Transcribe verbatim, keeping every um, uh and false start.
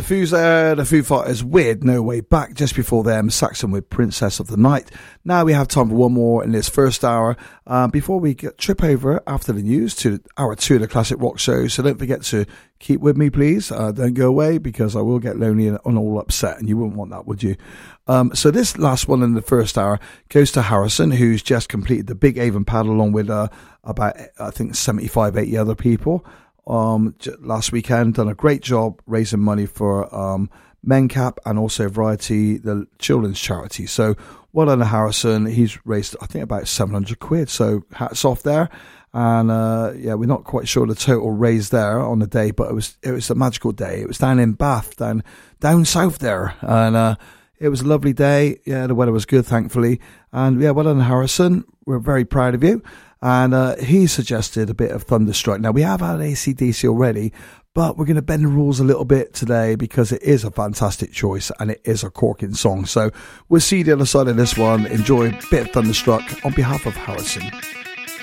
Foos there, the Foo Fighters with No Way Back. Just before them, Saxon with Princess of the Night. Now we have time for one more in this first hour uh, before we get, trip over after the news to hour two of the Classic Rock Show. So don't forget to keep with me, please. Uh, don't go away because I will get lonely and, and all upset, and you wouldn't want that, would you? Um, so this last one in the first hour goes to Harrison, who's just completed the Big Avon Paddle along with uh, about, I think, seventy-five, eighty other people. Um, last weekend, done a great job raising money for um, MenCap and also Variety, the children's charity. So well done to Harrison. He's raised, I think, about seven hundred quid. So hats off there. And uh, yeah, we're not quite sure the total raised there on the day, but it was it was a magical day. It was down in Bath, down down south there, and uh, it was a lovely day. Yeah, the weather was good, thankfully. And yeah, well done, Harrison. We're very proud of you. And uh, he suggested a bit of Thunderstruck. Now, we have had A C D C already, but we're going to bend the rules a little bit today because it is a fantastic choice and it is a corking song. So we'll see you the other side of this one. Enjoy a bit of Thunderstruck on behalf of Harrison.